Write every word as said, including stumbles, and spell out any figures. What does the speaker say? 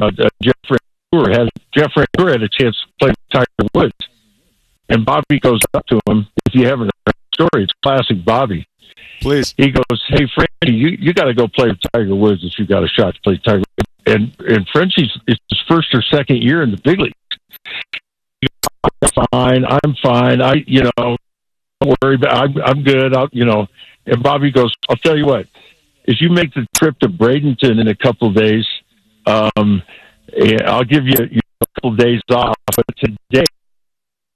uh, uh, Jeff Francoeur had Jeff Francoeur had a chance to play with Tiger Woods, and Bobby goes up to him. If you haven't heard the story, it's classic Bobby. Please. He goes, "Hey, Frenchie, you, you got to go play with Tiger Woods if you got a shot to play Tiger Woods." And and Frenchie's it's his first or second year in the big league. I'm fine, I'm fine. I you know, don't worry about. I'm I'm good. I'll you know. And Bobby goes, "I'll tell you what. If you make the trip to Bradenton in a couple of days, um, I'll give you, you know, a couple of days off. But today,